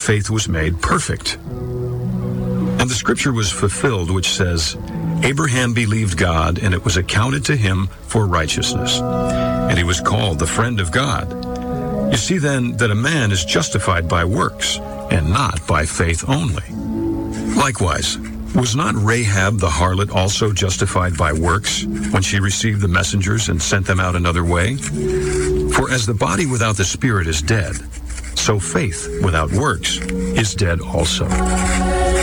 faith was made perfect. And the scripture was fulfilled, which says, Abraham believed God, and it was accounted to him for righteousness. And he was called the friend of God. You see then that a man is justified by works, and not by faith only. Likewise, was not Rahab the harlot also justified by works when she received the messengers and sent them out another way? For as the body without the spirit is dead, so faith without works is dead also.